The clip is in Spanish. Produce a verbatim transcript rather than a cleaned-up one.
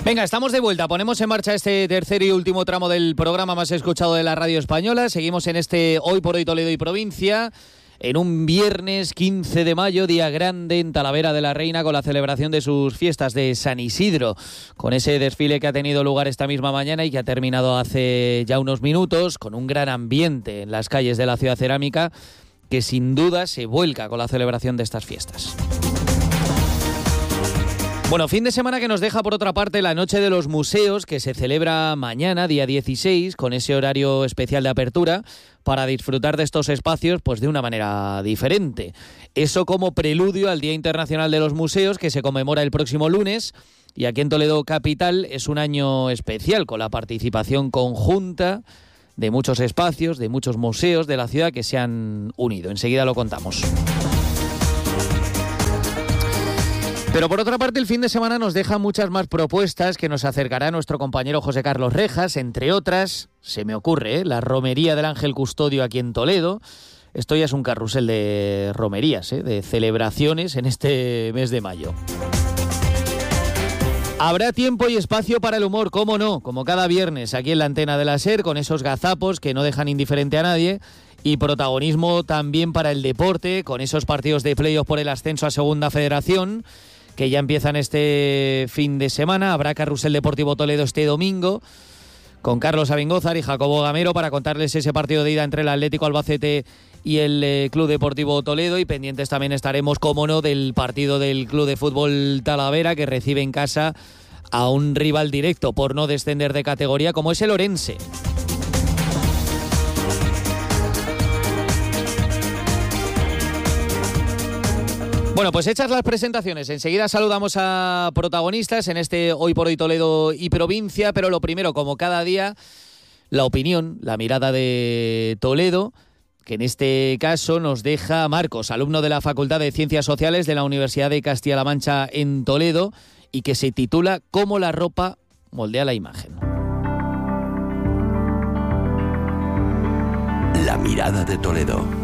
Venga, estamos de vuelta. Ponemos en marcha este tercer y último tramo del programa más escuchado de la radio española. Seguimos en este Hoy por Hoy Toledo y Provincia, en un viernes quince de mayo, día grande en Talavera de la Reina, con la celebración de sus fiestas de San Isidro, con ese desfile que ha tenido lugar esta misma mañana y que ha terminado hace ya unos minutos, con un gran ambiente en las calles de la ciudad cerámica, que sin duda se vuelca con la celebración de estas fiestas. Bueno, fin de semana que nos deja por otra parte la Noche de los Museos, que se celebra mañana, día dieciséis, con ese horario especial de apertura, para disfrutar de estos espacios pues de una manera diferente. Eso como preludio al Día Internacional de los Museos, que se conmemora el próximo lunes, y aquí en Toledo Capital es un año especial, con la participación conjunta de muchos espacios, de muchos museos de la ciudad que se han unido. Enseguida lo contamos. Pero por otra parte, el fin de semana nos deja muchas más propuestas que nos acercará nuestro compañero José Carlos Rejas, entre otras, se me ocurre, ¿eh? la Romería del Ángel Custodio aquí en Toledo. Esto ya es un carrusel de romerías, ¿eh? de celebraciones en este mes de mayo. Habrá tiempo y espacio para el humor, cómo no, como cada viernes aquí en la antena de la SER, con esos gazapos que no dejan indiferente a nadie, y protagonismo también para el deporte, con esos partidos de playoff por el ascenso a Segunda Federación, que ya empiezan este fin de semana. Habrá Carrusel Deportivo Toledo este domingo, con Carlos Abingózar y Jacobo Gamero, para contarles ese partido de ida entre el Atlético Albacete y el eh, Club Deportivo Toledo, y pendientes también estaremos, como no, del partido del Club de Fútbol Talavera, que recibe en casa a un rival directo por no descender de categoría, como es el Orense. Bueno, pues hechas las presentaciones, enseguida saludamos a protagonistas en este Hoy por Hoy Toledo y Provincia, pero lo primero, como cada día, la opinión, la mirada de Toledo, que en este caso nos deja Marcos, alumno de la Facultad de Ciencias Sociales de la Universidad de Castilla-La Mancha en Toledo, y que se titula Cómo la ropa moldea la imagen. La mirada de Toledo.